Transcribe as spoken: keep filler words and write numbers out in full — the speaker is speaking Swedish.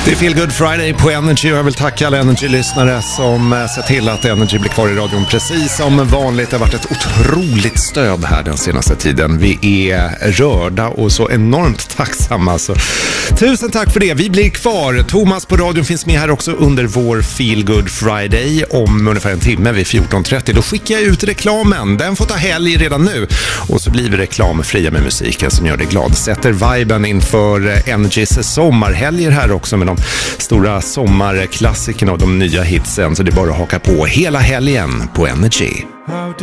Det är Feel Good Friday på Energy och jag vill tacka alla Energy-lyssnare som ser till att Energy blir kvar i radion precis som vanligt. Det har varit ett otroligt stöd här den senaste tiden. Vi är rörda och så enormt tacksamma. Så tusen tack för det. Vi blir kvar. Thomas på radion finns med här också under vår Feel Good Friday om ungefär en timme vid fjorton trettio. Då skickar jag ut reklamen. Den får ta helg redan nu. Och så blir vi reklamfria med musiken som gör dig glad. Sätter viben inför Energys sommarhelger här också med de stora sommarklassikerna och de nya hitsen. Så det är bara att haka på hela helgen på Energy.